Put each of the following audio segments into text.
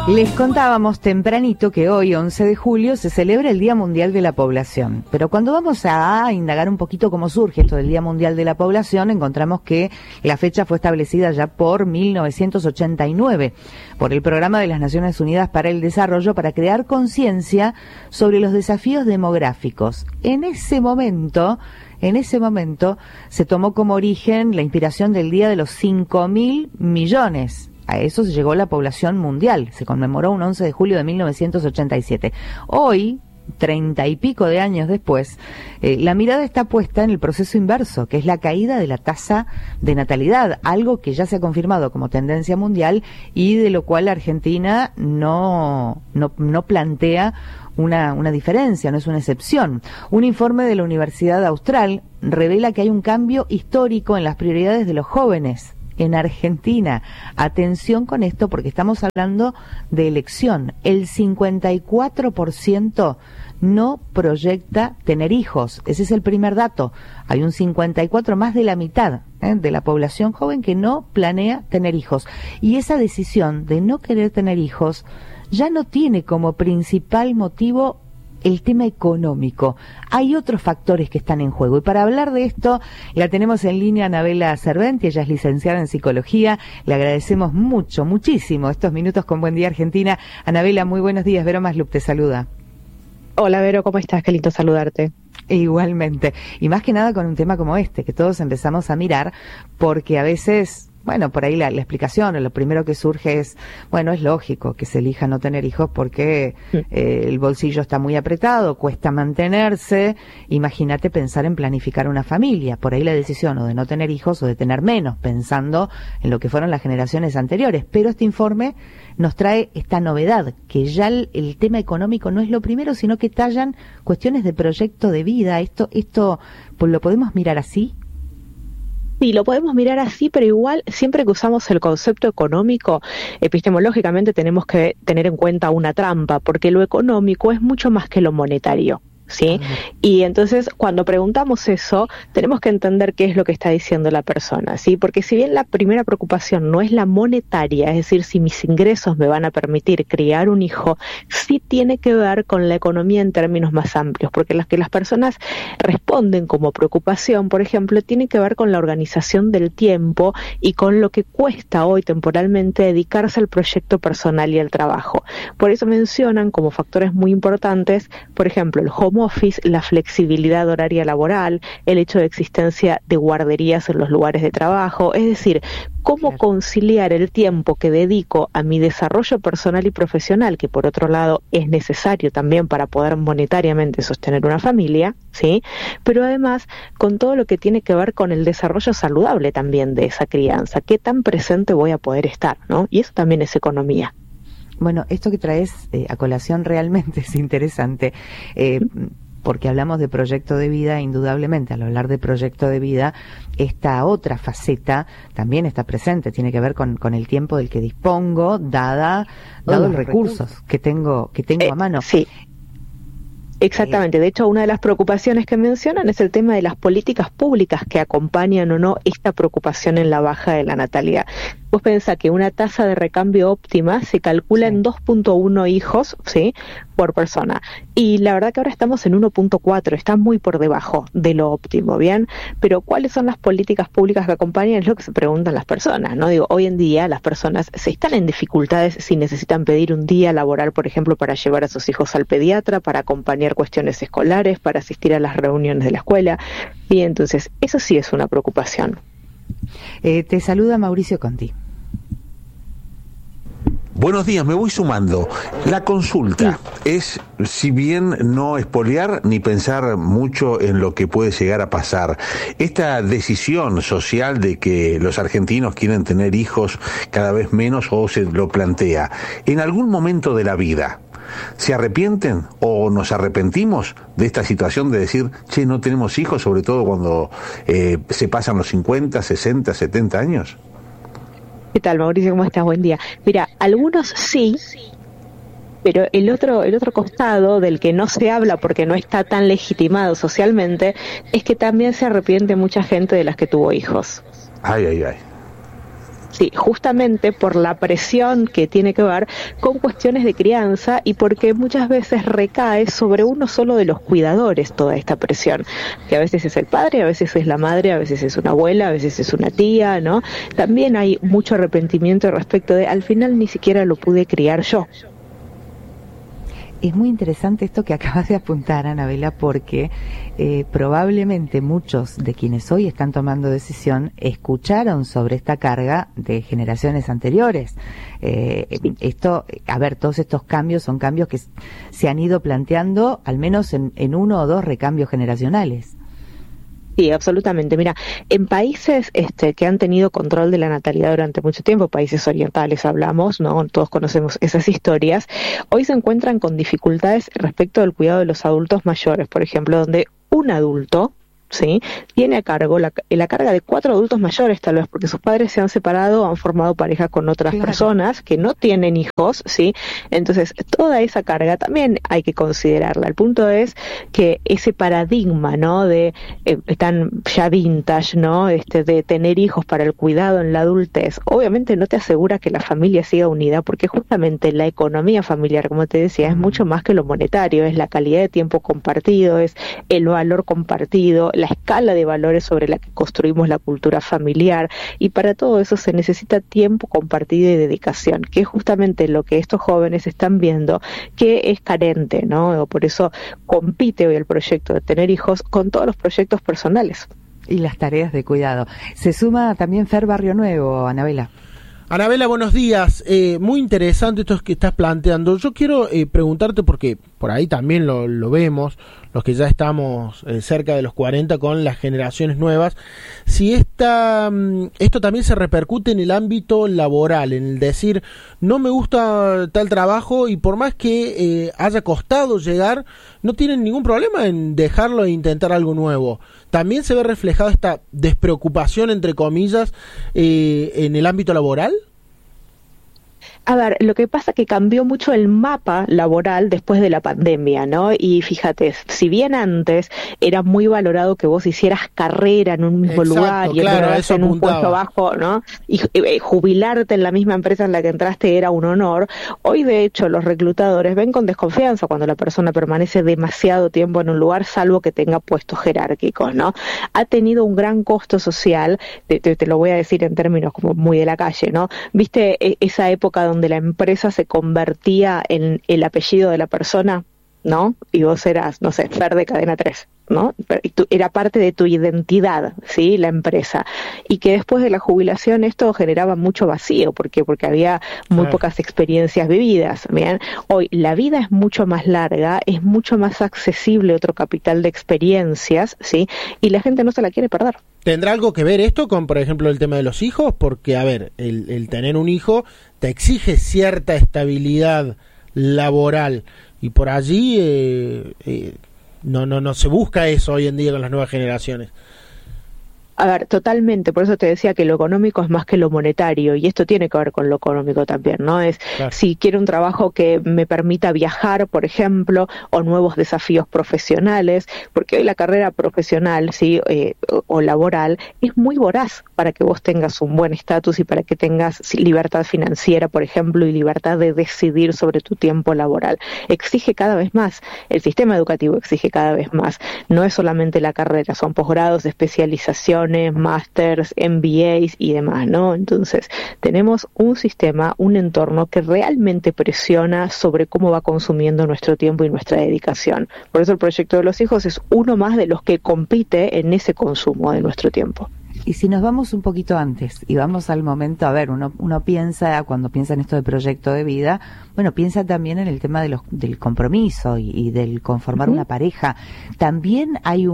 Les contábamos tempranito que hoy, 11 de julio, se celebra el Día Mundial de la Población. Pero cuando vamos a indagar un poquito cómo surge esto del Día Mundial de la Población, encontramos que la fecha fue establecida ya por 1989 por el Programa de las Naciones Unidas para el Desarrollo para crear conciencia sobre los desafíos demográficos. En ese momento se tomó como origen la inspiración del Día de los 5.000 millones. A eso se llegó la población mundial. Se conmemoró un 11 de julio de 1987. Hoy, 30 y pico de años después, la mirada está puesta en el proceso inverso, que es la caída de la tasa de natalidad, algo que ya se ha confirmado como tendencia mundial y de lo cual Argentina no plantea una diferencia, no es una excepción. Un informe de la Universidad Austral revela que hay un cambio histórico en las prioridades de los jóvenes en Argentina. Atención con esto porque estamos hablando de elección. El 54% no proyecta tener hijos. Ese es el primer dato. Hay un 54, más de la mitad de la población joven que no planea tener hijos. Y esa decisión de no querer tener hijos ya no tiene como principal motivo el tema económico. Hay otros factores que están en juego. Y para hablar de esto, la tenemos en línea Anabela Serventi. Ella es licenciada en Psicología. Le agradecemos muchísimo estos minutos con Buen Día Argentina. Anabela, muy buenos días. Vero Maslup te saluda. Hola Vero, ¿cómo estás? Qué lindo saludarte. Igualmente. Y más que nada con un tema como este, que todos empezamos a mirar, porque a veces... Bueno, por ahí la explicación, lo primero que surge es, bueno, es lógico que se elija no tener hijos porque el bolsillo está muy apretado, cuesta mantenerse. Imagínate pensar en planificar una familia. Por ahí la decisión o de no tener hijos o de tener menos, pensando en lo que fueron las generaciones anteriores. Pero este informe nos trae esta novedad, que ya el tema económico no es lo primero, sino que tallan cuestiones de proyecto de vida. Esto pues, ¿lo podemos mirar así? Sí, lo podemos mirar así, pero igual, siempre que usamos el concepto económico, epistemológicamente tenemos que tener en cuenta una trampa, porque lo económico es mucho más que lo monetario, ¿sí? Y entonces, cuando preguntamos eso, tenemos que entender qué es lo que está diciendo la persona, ¿sí? Porque si bien la primera preocupación no es la monetaria, es decir, si mis ingresos me van a permitir criar un hijo, sí tiene que ver con la economía en términos más amplios, porque las que las personas responden como preocupación, por ejemplo, tiene que ver con la organización del tiempo y con lo que cuesta hoy temporalmente dedicarse al proyecto personal y al trabajo. Por eso mencionan como factores muy importantes, por ejemplo, el home office, la flexibilidad horaria laboral, el hecho de existencia de guarderías en los lugares de trabajo, es decir, cómo conciliar el tiempo que dedico a mi desarrollo personal y profesional, que por otro lado es necesario también para poder monetariamente sostener una familia, ¿sí? Pero además con todo lo que tiene que ver con el desarrollo saludable también de esa crianza, qué tan presente voy a poder estar, ¿no? Y eso también es economía. Bueno, esto que traes a colación realmente es interesante, porque hablamos de proyecto de vida, indudablemente, al hablar de proyecto de vida, esta otra faceta también está presente, tiene que ver con el tiempo del que dispongo, dado los recursos que tengo a mano. Sí. Exactamente, de hecho una de las preocupaciones que mencionan es el tema de las políticas públicas que acompañan o no esta preocupación en la baja de la natalidad. Vos pensás que una tasa de recambio óptima se calcula en 2.1 hijos, ¿sí?, por persona. Y la verdad que ahora estamos en 1.4, está muy por debajo de lo óptimo, ¿bien? Pero ¿cuáles son las políticas públicas que acompañan? Es lo que se preguntan las personas, ¿no? Digo, hoy en día las personas se están en dificultades si necesitan pedir un día laboral, por ejemplo, para llevar a sus hijos al pediatra, para acompañar cuestiones escolares, para asistir a las reuniones de la escuela. Y entonces, eso sí es una preocupación. Te saluda Mauricio Conti. Buenos días, me voy sumando. La consulta es, si bien no espolear ni pensar mucho en lo que puede llegar a pasar, esta decisión social de que los argentinos quieren tener hijos cada vez menos o se lo plantea, en algún momento de la vida, ¿se arrepienten o nos arrepentimos de esta situación de decir, che, no tenemos hijos, sobre todo cuando se pasan los 50, 60, 70 años? ¿Qué tal, Mauricio? ¿Cómo estás? Buen día. Mira, algunos sí, pero el otro costado del que no se habla porque no está tan legitimado socialmente es que también se arrepiente mucha gente de las que tuvo hijos. Ay. Sí, justamente por la presión que tiene que ver con cuestiones de crianza y porque muchas veces recae sobre uno solo de los cuidadores toda esta presión, que a veces es el padre, a veces es la madre, a veces es una abuela, a veces es una tía, ¿no? También hay mucho arrepentimiento respecto de, al final ni siquiera lo pude criar yo. Es muy interesante esto que acabas de apuntar, Anabela, porque probablemente muchos de quienes hoy están tomando decisión escucharon sobre esta carga de generaciones anteriores. Todos estos cambios son cambios que se han ido planteando al menos en uno o dos recambios generacionales. Sí, absolutamente. Mira, en países que han tenido control de la natalidad durante mucho tiempo, países orientales hablamos, ¿no? Todos conocemos esas historias. Hoy se encuentran con dificultades respecto al cuidado de los adultos mayores, por ejemplo, donde un adulto, ¿sí?, tiene a cargo la carga de 4 adultos mayores, tal vez porque sus padres se han separado o han formado pareja con otras personas que no tienen hijos, ¿sí? Entonces, toda esa carga también hay que considerarla. El punto es que ese paradigma, ¿no?, de tan ya vintage, ¿no?, de tener hijos para el cuidado en la adultez, obviamente no te asegura que la familia siga unida, porque justamente la economía familiar, como te decía, es mucho más que lo monetario, es la calidad de tiempo compartido, es el valor compartido, la escala de valores sobre la que construimos la cultura familiar, y para todo eso se necesita tiempo compartido y dedicación, que es justamente lo que estos jóvenes están viendo que es carente, ¿no? Por eso compite hoy el proyecto de tener hijos con todos los proyectos personales. Y las tareas de cuidado. Se suma también Fer Barrio Nuevo, Anabela. Anabela, buenos días. Muy interesante esto que estás planteando. Yo quiero preguntarte, porque por ahí también lo vemos, los que ya estamos cerca de los 40 con las generaciones nuevas, si esto también se repercute en el ámbito laboral, en el decir, no me gusta tal trabajo y por más que haya costado llegar, no tienen ningún problema en dejarlo e intentar algo nuevo. ¿También se ve reflejado esta despreocupación, entre comillas, en el ámbito laboral? A ver, lo que pasa es que cambió mucho el mapa laboral después de la pandemia, ¿no? Y fíjate, si bien antes era muy valorado que vos hicieras carrera en un mismo lugar y en un puesto bajo, ¿no? Y jubilarte en la misma empresa en la que entraste era un honor, hoy de hecho los reclutadores ven con desconfianza cuando la persona permanece demasiado tiempo en un lugar, salvo que tenga puestos jerárquicos, ¿no? Ha tenido un gran costo social, te lo voy a decir en términos como muy de la calle, ¿no? ¿Viste esa época donde la empresa se convertía en el apellido de la persona, ¿no? Y vos eras, no sé, Fer de Cadena 3, ¿no? Era parte de tu identidad, ¿sí?, la empresa. Y que después de la jubilación esto generaba mucho vacío, porque había muy pocas experiencias vividas, ¿bien? Hoy la vida es mucho más larga, es mucho más accesible otro capital de experiencias, ¿sí? Y la gente no se la quiere perder. ¿Tendrá algo que ver esto con, por ejemplo, el tema de los hijos? Porque, a ver, el tener un hijo te exige cierta estabilidad laboral y por allí no se busca eso hoy en día con las nuevas generaciones. A ver, totalmente, por eso te decía que lo económico es más que lo monetario, y esto tiene que ver con lo económico también, ¿no? Es si quiero un trabajo que me permita viajar, por ejemplo, o nuevos desafíos profesionales, porque hoy la carrera profesional, sí, o laboral, es muy voraz para que vos tengas un buen estatus y para que tengas libertad financiera, por ejemplo, y libertad de decidir sobre tu tiempo laboral. Exige cada vez más, el sistema educativo exige cada vez más, no es solamente la carrera, son posgrados, especialización, másters, MBAs y demás, ¿no? Entonces, tenemos un sistema, un entorno que realmente presiona sobre cómo va consumiendo nuestro tiempo y nuestra dedicación. Por eso el proyecto de los hijos es uno más de los que compite en ese consumo de nuestro tiempo. Y si nos vamos un poquito antes y vamos al momento, a ver, uno piensa, cuando piensa en esto de proyecto de vida, bueno, piensa también en el tema del compromiso y del conformar una pareja. También hay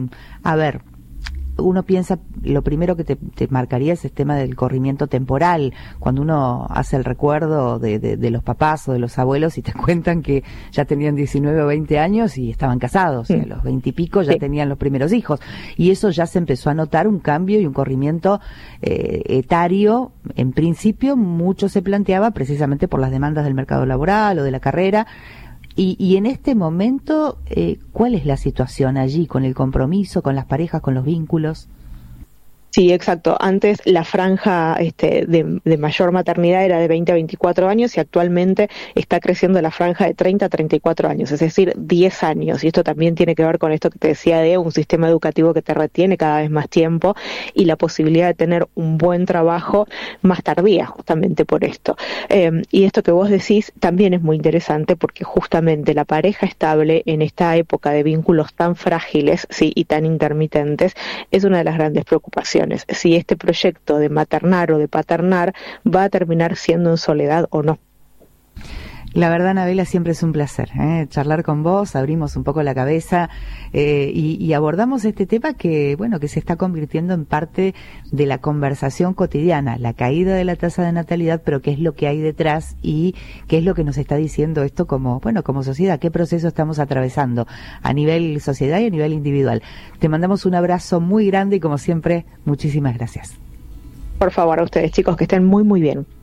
uno piensa, lo primero que te marcaría es el tema del corrimiento temporal, cuando uno hace el recuerdo de los papás o de los abuelos y te cuentan que ya tenían 19 o 20 años y estaban casados, y a los 20 y pico ya tenían los primeros hijos, y eso ya se empezó a notar un cambio y un corrimiento etario. En principio mucho se planteaba precisamente por las demandas del mercado laboral o de la carrera. Y en este momento, ¿cuál es la situación allí con el compromiso, con las parejas, con los vínculos? Sí, exacto. Antes la franja de mayor maternidad era de 20 a 24 años y actualmente está creciendo la franja de 30 a 34 años, es decir, 10 años. Y esto también tiene que ver con esto que te decía de un sistema educativo que te retiene cada vez más tiempo y la posibilidad de tener un buen trabajo más tardía, justamente por esto. Y esto que vos decís también es muy interesante porque justamente la pareja estable en esta época de vínculos tan frágiles, sí, y tan intermitentes es una de las grandes preocupaciones. Si este proyecto de maternar o de paternar va a terminar siendo en soledad o no. La verdad, Anabela, siempre es un placer charlar con vos, abrimos un poco la cabeza y abordamos este tema que, bueno, que se está convirtiendo en parte de la conversación cotidiana, la caída de la tasa de natalidad, pero qué es lo que hay detrás y qué es lo que nos está diciendo esto como sociedad, qué proceso estamos atravesando a nivel sociedad y a nivel individual. Te mandamos un abrazo muy grande y, como siempre, muchísimas gracias. Por favor, a ustedes, chicos, que estén muy, muy bien.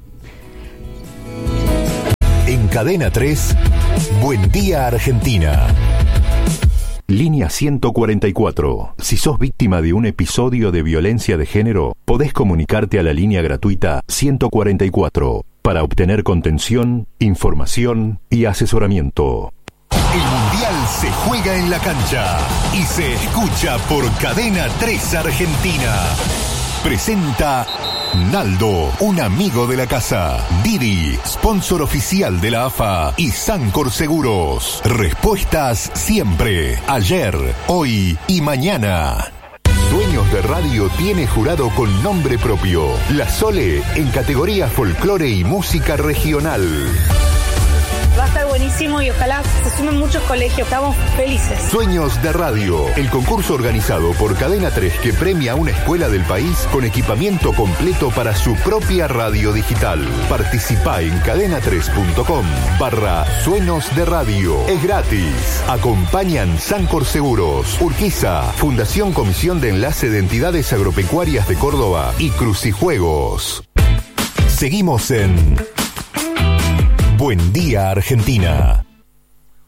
En Cadena 3, Buen Día Argentina. Línea 144. Si sos víctima de un episodio de violencia de género, podés comunicarte a la línea gratuita 144 para obtener contención, información y asesoramiento. El Mundial se juega en la cancha y se escucha por Cadena 3 Argentina. Presenta Naldo, un amigo de la casa. Didi, sponsor oficial de la AFA y Sancor Seguros. Respuestas siempre, ayer, hoy y mañana. Sueños de Radio tiene jurado con nombre propio. La Sole en categoría folclore y música regional. Va a estar buenísimo y ojalá se sumen muchos colegios. Estamos felices. Sueños de Radio, el concurso organizado por Cadena 3 que premia a una escuela del país con equipamiento completo para su propia radio digital. Participá en cadena3.com/Sueños de Radio. Es gratis. Acompañan Sancor Seguros, Urquiza, Fundación Comisión de Enlace de Entidades Agropecuarias de Córdoba y Crucijuegos. Seguimos en Buen Día Argentina.